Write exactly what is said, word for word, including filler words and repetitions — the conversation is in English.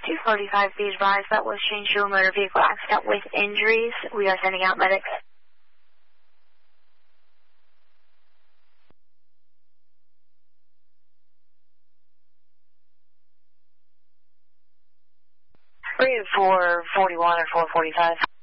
two forty-five, be advised that was changed to a motor vehicle accident with injuries. We are sending out medics. Three four forty-one or four forty-five.